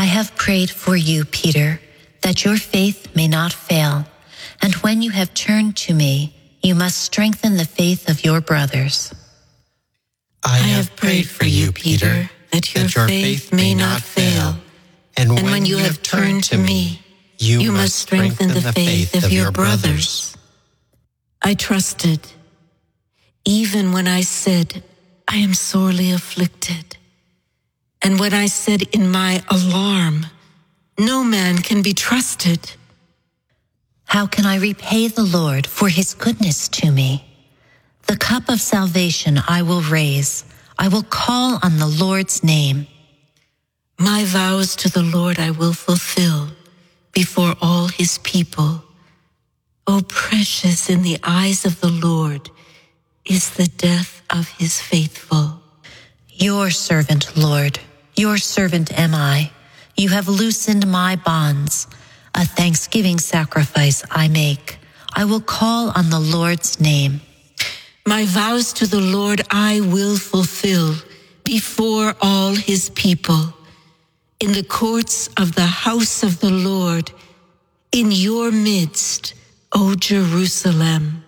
I have prayed for you, Peter, that your faith may not fail, and when you have turned to me, you must strengthen the faith of your brothers. I have prayed for you, Peter, that your faith may not fail, and when you have turned to me, you must strengthen the faith of your brothers. I trusted, even when I said, I am sorely afflicted. And when I said in my alarm, no man can be trusted. How can I repay the Lord for his goodness to me? The cup of salvation I will raise. I will call on the Lord's name. My vows to the Lord I will fulfill before all his people. O precious in the eyes of the Lord is the death of his faithful. Your servant, Lord, your servant am I. You have loosened my bonds. A thanksgiving sacrifice I make. I will call on the Lord's name. My vows to the Lord I will fulfill before all his people. In the courts of the house of the Lord, in your midst, O Jerusalem.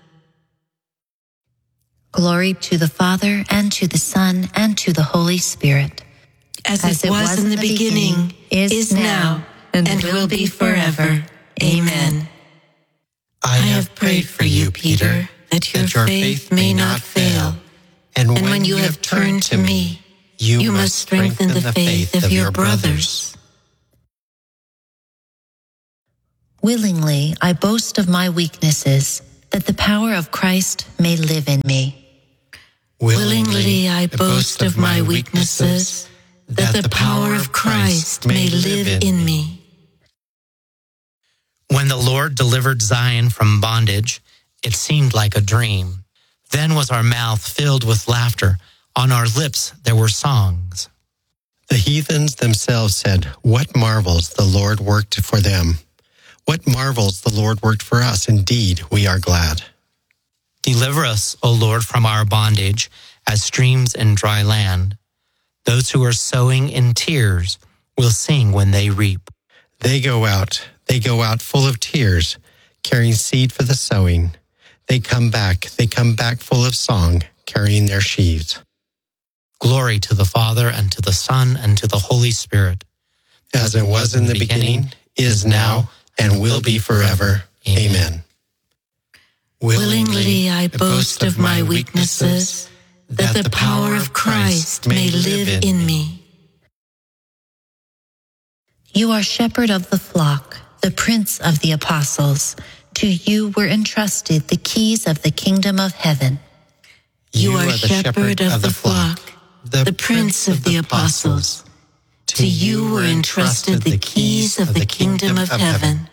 Glory to the Father, and to the Son, and to the Holy Spirit. As it was in the beginning, is now, and will be forever. Amen. I have prayed for you, Peter, that your faith may not fail, and when you have turned to me, you must strengthen the faith of your brothers. Willingly I boast of my weaknesses, that the power of Christ may live in me. Willingly I boast of my weaknesses, that the power of Christ may live in me. When the Lord delivered Zion from bondage, it seemed like a dream. Then was our mouth filled with laughter. On our lips there were songs. The heathens themselves said, "What marvels the Lord worked for them. What marvels the Lord worked for us. Indeed, we are glad." Deliver us, O Lord, from our bondage, as streams in dry land. Those who are sowing in tears will sing when they reap. They go out full of tears, carrying seed for the sowing. They come back full of song, carrying their sheaves. Glory to the Father, and to the Son, and to the Holy Spirit. As it was in the beginning, is now, and will be forever. Amen. Willingly I boast of my weaknesses, that the power of Christ may live in me. You are shepherd of the flock, the prince of the apostles. To you were entrusted the keys of the kingdom of heaven. You are shepherd of the flock, the prince of the apostles. To you were entrusted the keys of the kingdom of heaven.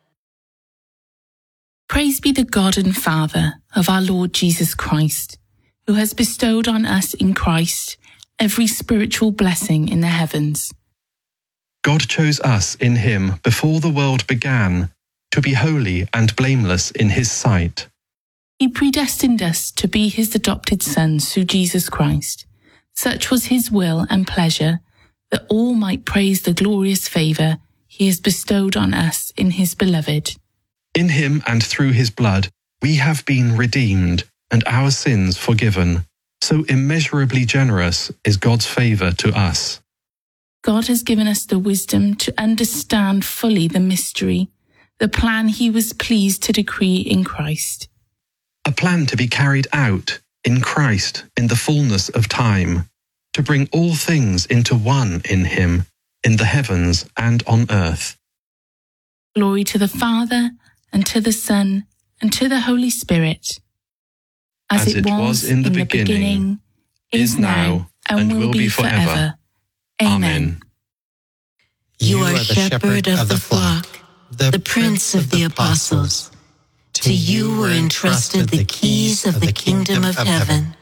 Praise be the God and Father of our Lord Jesus Christ, who has bestowed on us in Christ every spiritual blessing in the heavens. God chose us in him before the world began to be holy and blameless in his sight. He predestined us to be his adopted sons through Jesus Christ. Such was his will and pleasure, that all might praise the glorious favour he has bestowed on us in his beloved. In him and through his blood we have been redeemed and our sins forgiven. So immeasurably generous is God's favour to us. God has given us the wisdom to understand fully the mystery, the plan he was pleased to decree in Christ. A plan to be carried out in Christ in the fullness of time, to bring all things into one in him, in the heavens and on earth. Glory to the Father, and to the Son, and to the Holy Spirit. As it was in the beginning, is now, and will be forever. Amen. You are shepherd of the flock, the prince of the apostles. To you were entrusted the keys of the kingdom of heaven.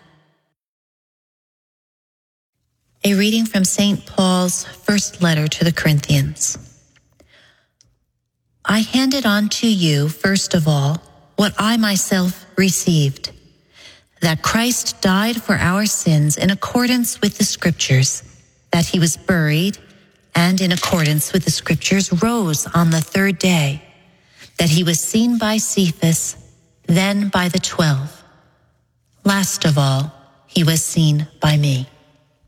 A reading from St. Paul's first letter to the Corinthians. I handed on to you, first of all, what I myself received, that Christ died for our sins in accordance with the Scriptures, that he was buried, and in accordance with the scriptures rose on the third day, that he was seen by Cephas, then by the 12. Last of all, he was seen by me.